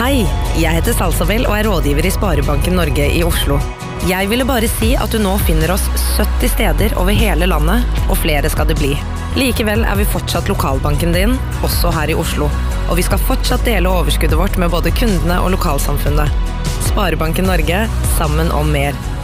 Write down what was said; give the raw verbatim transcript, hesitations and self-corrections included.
Hei, jeg heter Salsabel og er rådgiver i Sparebanken Norge i Oslo. Jeg ville bare si at du nå finner oss sytti steder over hele landet, og flere skal det bli. Likevel er vi fortsatt lokalbanken din, også her i Oslo, og vi skal fortsatt dele overskuddet vårt med både kundene og lokalsamfunnet. Sparebanken Norge, sammen om mer.